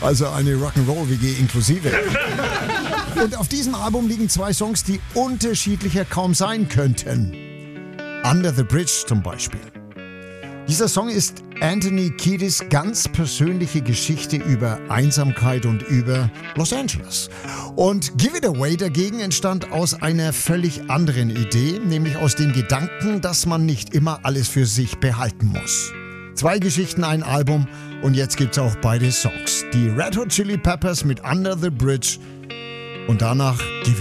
Also eine Rock'n'Roll-WG inklusive. Und auf diesem Album liegen 2 Songs, die unterschiedlicher kaum sein könnten. Under the Bridge zum Beispiel. Dieser Song ist Anthony Kiedis ganz persönliche Geschichte über Einsamkeit und über Los Angeles. Und Give It Away dagegen entstand aus einer völlig anderen Idee, nämlich aus dem Gedanken, dass man nicht immer alles für sich behalten muss. 2 Geschichten, ein Album und jetzt gibt's auch beide Songs. Die Red Hot Chili Peppers mit Under the Bridge und danach Give